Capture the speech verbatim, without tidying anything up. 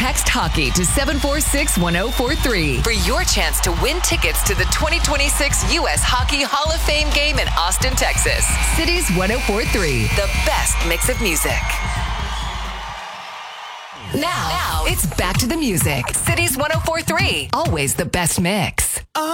Text hockey to seven four six, one zero four three for your chance to win tickets to the twenty twenty-six U S Hockey Hall of Fame game in Austin, Texas. Cities one zero four three, the best mix of music. Now, now it's back to the music. Cities one zero four three, always the best mix.